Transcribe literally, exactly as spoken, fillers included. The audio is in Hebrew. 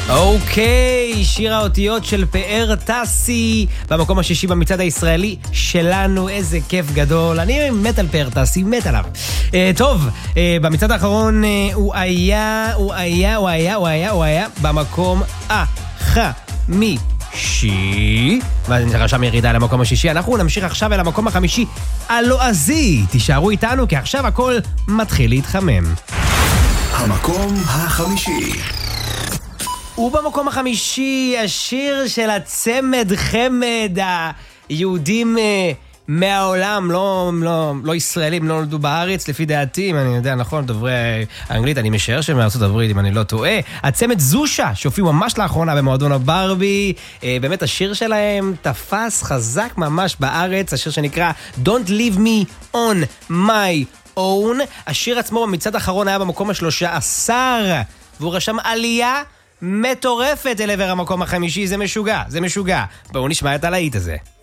אוקיי, שיר האותיות של פאר טסי במקום השישי במצעד הישראלי שלנו. איזה כיף גדול, אני מת על פאר טסי, מת עליו. אה, טוב, אה, במצעד האחרון אה, הוא היה, הוא היה, הוא היה, הוא היה, הוא היה במקום החמישי, ואז נשאר שם ירידה למקום השישי. אנחנו נמשיך עכשיו אל המקום החמישי הלועזי. תישארו איתנו כי עכשיו הכל מתחיל להתחמם. המקום החמישי. ובמקום החמישי, השיר של הצמד חמד, היהודים אה, מהעולם, לא, לא, לא ישראלים, לא נולדו בארץ, לפי דעתי, אם אני יודע נכון, דוברי האנגלית, אני משער שהם מארצות הברית, אם אני לא טועה. הצמד זושה, שהופיעו ממש לאחרונה במועדון הברבי, אה, באמת השיר שלהם תפס חזק ממש בארץ, השיר שנקרא Don't Leave Me On My Own. השיר עצמו במצעד האחרון היה במקום השלושה עשר, והוא רשם עלייה מטורפת אל עבר המקום החמישי. זה משוגע, זה משוגע. בואו נשמע את הלהיט הזה.